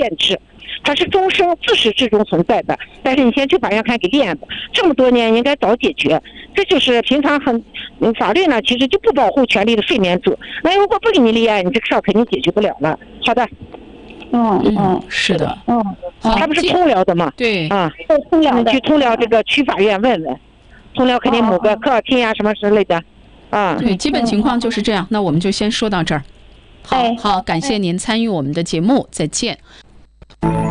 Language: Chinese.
限制，它是终生自始至终存在的。但是你先去法院看给立案的，这么多年应该早解决。这就是平常法律呢，其实就不保护权利的睡眠者。那如果不给你立案，你这个事儿肯定解决不了了。好的。 是的。 他不是通辽的吗？ 对啊， 通辽的， 去通辽这个区法院问问，通辽肯定某个科尔汀呀什么之类的。 对，基本情况就是这样。那我们就先说到这儿。好，感谢您参与我们的节目，再见。